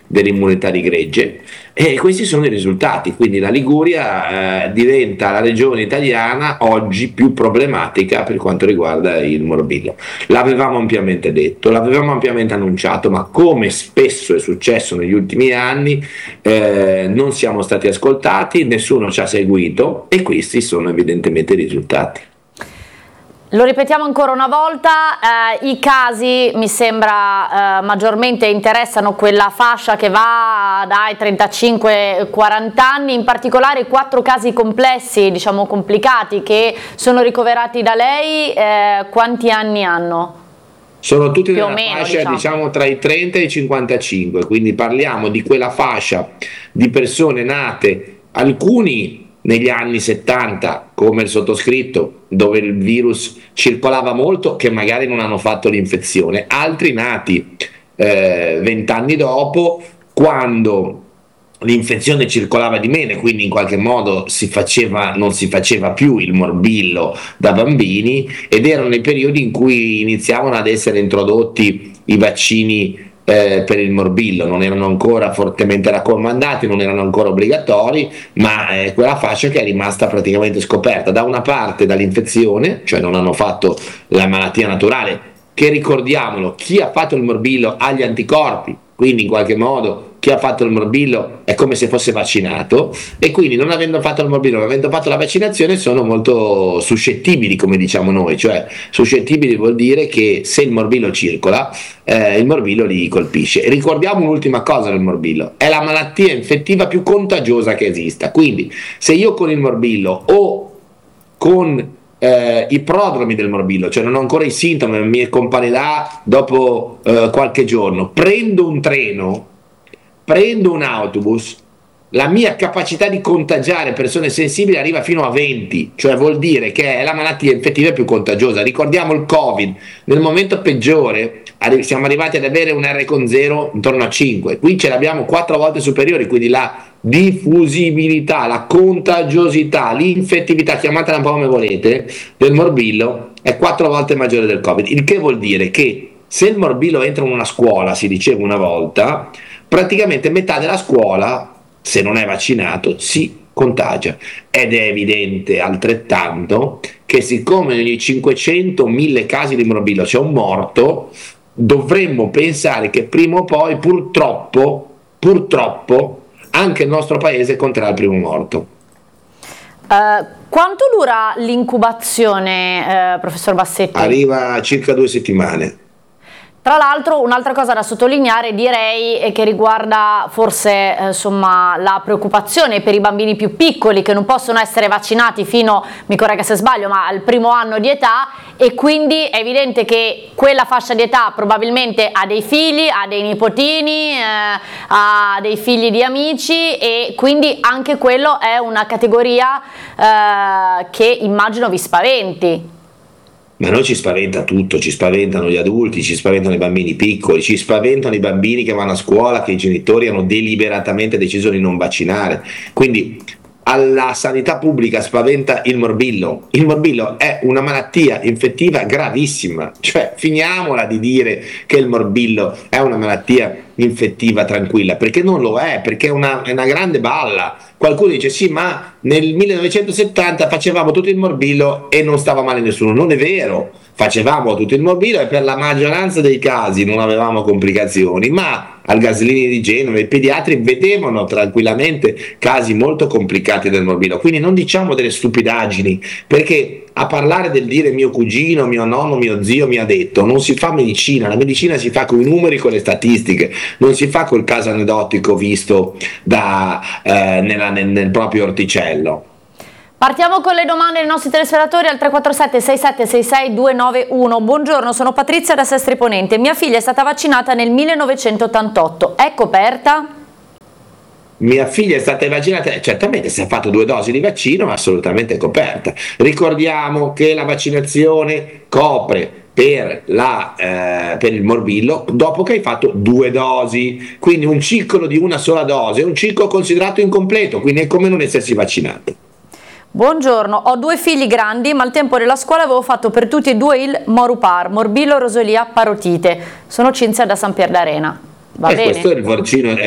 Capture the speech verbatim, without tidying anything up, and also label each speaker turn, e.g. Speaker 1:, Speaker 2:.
Speaker 1: dell'immunità di gregge, e questi sono i risultati. Quindi la Liguria eh, diventa la regione italiana oggi più problematica per quanto riguarda il morbillo. L'avevamo ampiamente detto, l'avevamo ampiamente annunciato, ma come spesso è successo negli ultimi anni eh, non siamo stati ascoltati, nessuno ci ha seguito, e questi sono evidentemente i risultati.
Speaker 2: Lo ripetiamo ancora una volta, eh, i casi mi sembra eh, maggiormente interessano quella fascia che va dai trentacinque quaranta anni, in particolare quattro casi complessi, diciamo complicati, che sono ricoverati da lei, eh, quanti anni hanno?
Speaker 1: Sono tutti
Speaker 2: Più
Speaker 1: nella
Speaker 2: o meno,
Speaker 1: fascia
Speaker 2: diciamo.
Speaker 1: diciamo tra i trenta e i cinquantacinque, quindi parliamo di quella fascia di persone nate, alcuni negli anni settanta come il sottoscritto, dove il virus circolava molto, che magari non hanno fatto l'infezione, altri nati vent'anni eh, dopo, quando l'infezione circolava di meno e quindi in qualche modo si faceva, non si faceva più il morbillo da bambini, ed erano i periodi in cui iniziavano ad essere introdotti i vaccini Eh, per il morbillo. Non erano ancora fortemente raccomandati, non erano ancora obbligatori, ma è quella fascia che è rimasta praticamente scoperta, da una parte dall'infezione, cioè non hanno fatto la malattia naturale, che ricordiamolo, chi ha fatto il morbillo ha gli anticorpi, quindi in qualche modo chi ha fatto il morbillo è come se fosse vaccinato, e quindi non avendo fatto il morbillo, non avendo fatto la vaccinazione, sono molto suscettibili, come diciamo noi. Cioè suscettibili vuol dire che se il morbillo circola, eh, il morbillo li colpisce. E ricordiamo un'ultima cosa del morbillo: è la malattia infettiva più contagiosa che esista, quindi se io con il morbillo o con Eh, i prodromi del morbillo, cioè non ho ancora i sintomi, mi comparirà dopo eh, qualche giorno, prendo un treno, prendo un autobus, la mia capacità di contagiare persone sensibili arriva fino a venti, cioè vuol dire che è la malattia infettiva più contagiosa. Ricordiamo il Covid, nel momento peggiore siamo arrivati ad avere un R con zero intorno a cinque, qui ce l'abbiamo quattro volte superiori, quindi la diffusibilità, la contagiosità, l'infettività, chiamatela un po' come volete, del morbillo è quattro volte maggiore del Covid, il che vuol dire che se il morbillo entra in una scuola, si diceva una volta, praticamente metà della scuola, se non è vaccinato, si contagia. Ed è evidente altrettanto che siccome negli cinquecento mille casi di morbillo c'è un morto, dovremmo pensare che prima o poi purtroppo, purtroppo anche il nostro paese conterà il primo morto.
Speaker 2: Uh, quanto dura l'incubazione, uh, professor Bassetti?
Speaker 1: Arriva a circa due settimane.
Speaker 2: Tra l'altro un'altra cosa da sottolineare, direi, è che riguarda forse eh, insomma, la preoccupazione per i bambini più piccoli che non possono essere vaccinati fino, mi corregga se sbaglio, ma al primo anno di età, e quindi è evidente che quella fascia di età probabilmente ha dei figli, ha dei nipotini, eh, ha dei figli di amici, e quindi anche quello è una categoria eh, che immagino vi spaventi.
Speaker 1: Ma noi ci spaventa tutto, ci spaventano gli adulti, ci spaventano i bambini piccoli, ci spaventano i bambini che vanno a scuola, che i genitori hanno deliberatamente deciso di non vaccinare. Quindi alla sanità pubblica spaventa il morbillo. Il morbillo è una malattia infettiva gravissima, cioè finiamola di dire che il morbillo è una malattia infettiva tranquilla, perché non lo è, perché è una, è una grande balla. Qualcuno dice sì, ma nel millenovecentosettanta facevamo tutto il morbillo e non stava male nessuno. Non è vero, facevamo tutto il morbillo e per la maggioranza dei casi non avevamo complicazioni, ma al Gaslini di Genova i pediatri vedevano tranquillamente casi molto complicati del morbillo. Quindi non diciamo delle stupidaggini, perché a parlare del dire mio cugino, mio nonno, mio zio mi ha detto, non si fa medicina. La medicina si fa con i numeri, con le statistiche, non si fa col caso aneddotico visto da, eh, nella, nel, nel proprio orticello.
Speaker 2: Partiamo con le domande dei nostri telespettatori al tre quattro sette sei sette sei sei due nove uno. Buongiorno, sono Patrizia da Sestri Ponente. Mia figlia è stata vaccinata nel millenovecentottantotto, è coperta?
Speaker 1: Mia figlia è stata vaccinata, certamente se ha fatto due dosi di vaccino assolutamente coperta. Ricordiamo che la vaccinazione copre per, la, eh, per il morbillo dopo che hai fatto due dosi, quindi un ciclo di una sola dose è un ciclo considerato incompleto, quindi è come non essersi vaccinato.
Speaker 2: Buongiorno, ho due figli grandi, ma al tempo della scuola avevo fatto per tutti e due il Morupar, morbillo, rosolia, parotite. Sono Cinzia da San Pier d'Arena. Va
Speaker 1: eh,
Speaker 2: bene?
Speaker 1: Questo è il vaccino, è